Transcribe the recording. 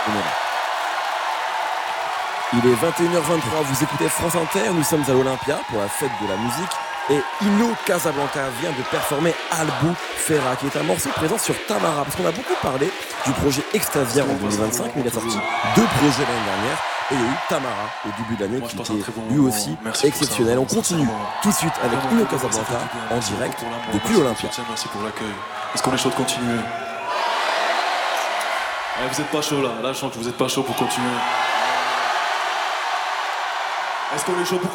Il est 21h23, vous écoutez France Inter, nous sommes à l'Olympia pour la fête de la musique et Ino Casablanca vient de performer Albufera qui est un morceau présent sur Tamara parce qu'on a beaucoup parlé du projet Extasia en 2025 mais il a sorti 2 projets l'année dernière et il y a eu Tamara au début de l'année qui était lui aussi exceptionnel. On continue tout de suite avec Ino Casablanca en direct depuis l'Olympia. Merci pour l'accueil. Est-ce qu'on est chaud de continuer? Vous êtes pas chaud là je sens que vous êtes pas chaud pour continuer. Est-ce qu'on est chaud pour